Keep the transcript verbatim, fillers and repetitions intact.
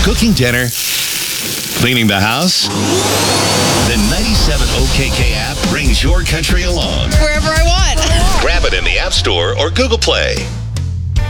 Cooking dinner? Cleaning the house? The ninety-seven O K K app brings your country along. Wherever I want. Grab it in the App Store or Google Play.